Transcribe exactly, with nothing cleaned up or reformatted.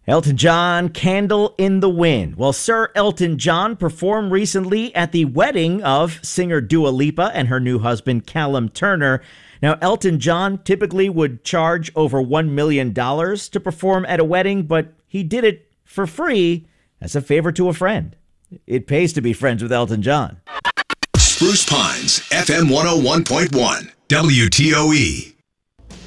Elton John, Candle in the Wind. Well, Sir Elton John performed recently at the wedding of singer Dua Lipa and her new husband, Callum Turner. Now, Elton John typically would charge over one million dollars to perform at a wedding, but he did it for free as a favor to a friend. It pays to be friends with Elton John. Spruce Pines, F M one oh one point one, W T O E.